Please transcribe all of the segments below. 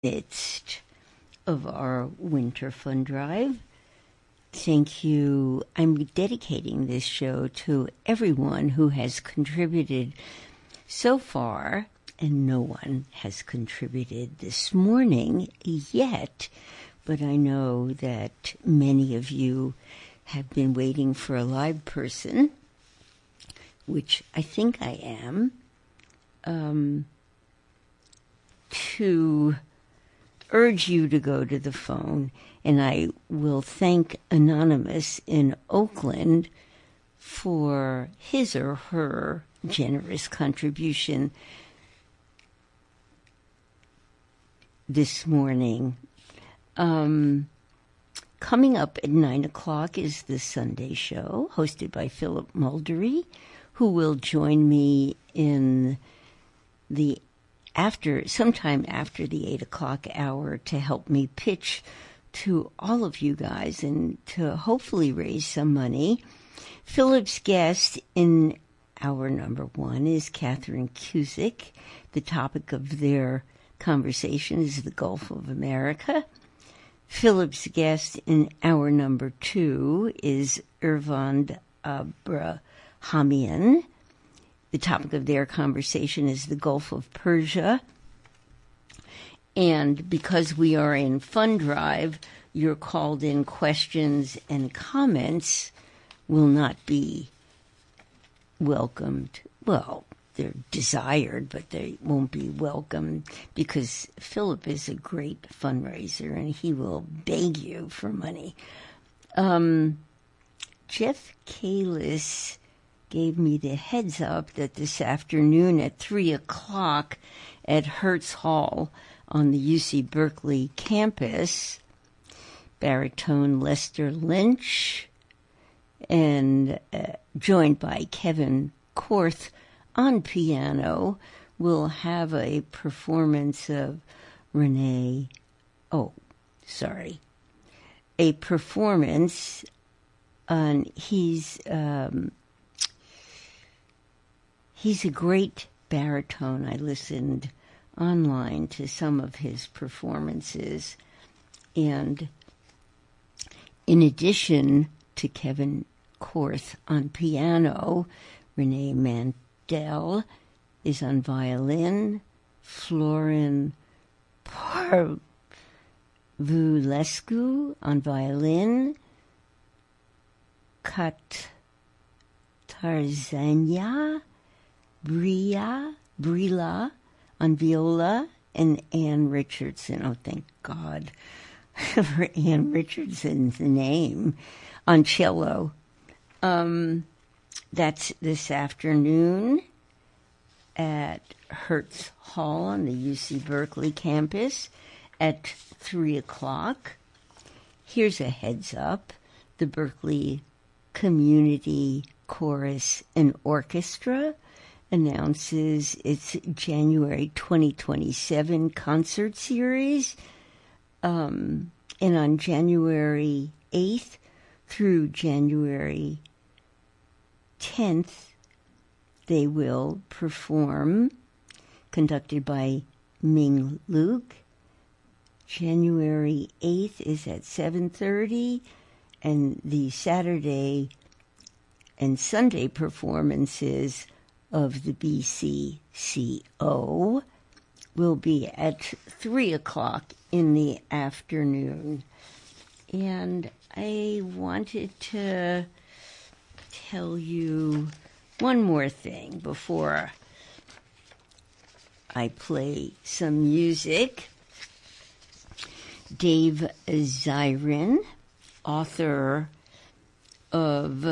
midst of our winter fund drive. Thank you. I'm dedicating this show to everyone who has contributed so far, and no one has contributed this morning yet, but I know that many of you have been waiting for a live person, which I think I am, to urge you to go to the phone, and I will thank Anonymous in Oakland for his or her generous contribution this morning. Coming up at 9 o'clock is the Sunday Show, hosted by Philip Muldery, who will join me in the sometime after the 8 o'clock hour to help me pitch to all of you guys and to hopefully raise some money. Philip's guest in hour number 1 is Catherine Cusick. The topic of their conversation is the Gulf of America. Philip's guest in hour number 2 is Ervand Abrahamian. The topic of their conversation is the Gulf of Persia. And because we are in Fund Drive, your called-in questions and comments will not be welcomed. Well, they're desired, but they won't be welcomed because Philip is a great fundraiser and he will beg you for money. Jeff Kalis gave me the heads up that this afternoon at 3 o'clock at Hertz Hall on the UC Berkeley campus, baritone Lester Lynch and joined by Kevin Korth on piano will have a performance of a performance on He's a great baritone. I listened online to some of his performances. And in addition to Kevin Korth on piano, Renee Mandel is on violin, Florin Parvulescu on violin, Kat Tarzania Brila on viola, and Ann Richardson, oh thank God for Ann Richardson's name, on cello. That's this afternoon at Hertz Hall on the UC Berkeley campus at 3 o'clock. Here's a heads up. The Berkeley Community Chorus and Orchestra announces its January 2027 concert series. And on January 8th through January 10th, they will perform, conducted by Ming Luke. January 8th is at 7:30, and the Saturday and Sunday performances of the BCCO will be at 3 o'clock in the afternoon. And I wanted to tell you one more thing before I play some music. Dave Zirin, author of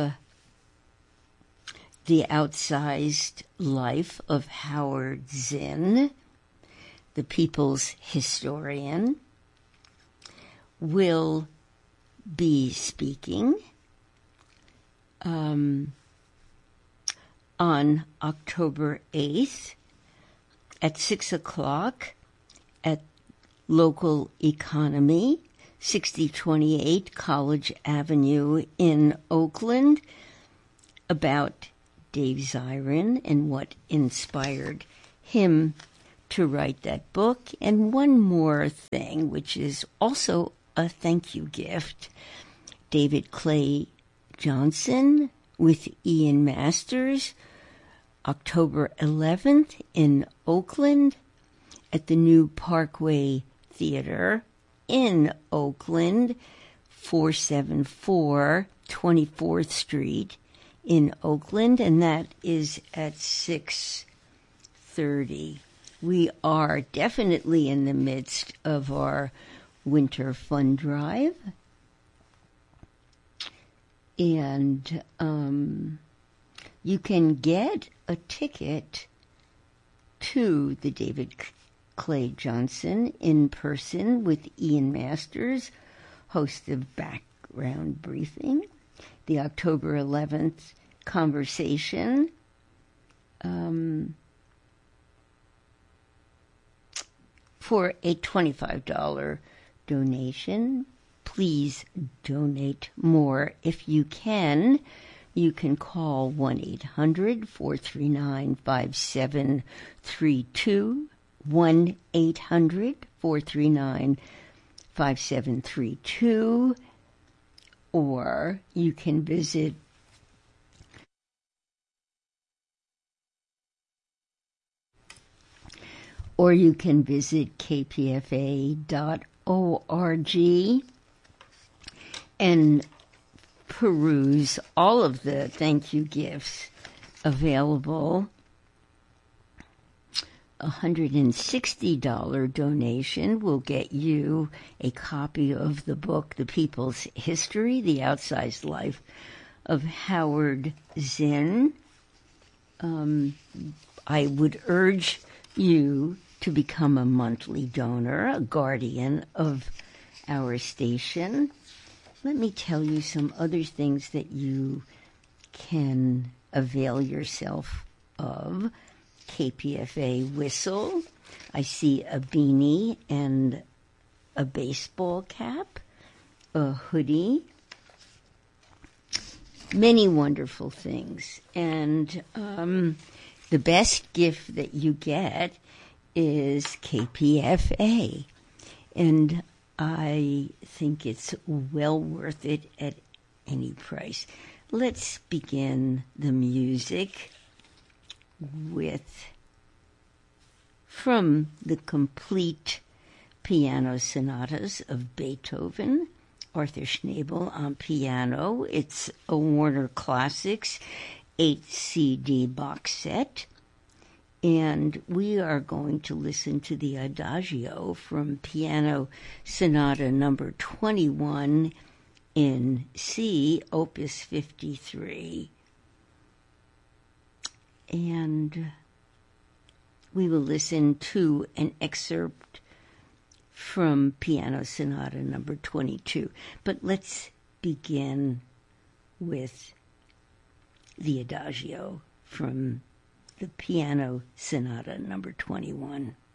The Outsized Life of Howard Zinn, the People's Historian, will be speaking on October 8th at 6 o'clock at Local Economy, 6028 College Avenue in Oakland, about Dave Zirin and what inspired him to write that book. And one more thing, which is also a thank you gift. David Clay Johnson with Ian Masters, October 11th in Oakland at the new Parkway Theater in Oakland, 474 24th Street in Oakland, and that is at 6:30. We are definitely in the midst of our winter fund drive, and you can get a ticket to the David Clay Johnson in person with Ian Masters, host of Background Briefing, the October 11th conversation, for a $25 donation. Please donate more if you can. You can call 1-800-439-5732, 1-800-439-5732, or you can visit kpfa.org and peruse all of the thank you gifts available. A $160 donation will get you a copy of the book, The People's History, The Outsized Life of Howard Zinn. I would urge you to become a monthly donor, a guardian of our station. Let me tell you some other things that you can avail yourself of. KPFA whistle. I see a beanie and a baseball cap, a hoodie, many wonderful things. And the best gift that you get is KPFA. And I think it's well worth it at any price. Let's begin the music with, from the complete piano sonatas of Beethoven, Arthur Schnabel on piano. It's a Warner Classics 8-CD box set. And we are going to listen to the Adagio from Piano Sonata number 21 in C, Opus 53. And we will listen to an excerpt from Piano Sonata number 22. But let's begin with the Adagio from the Piano Sonata number 21.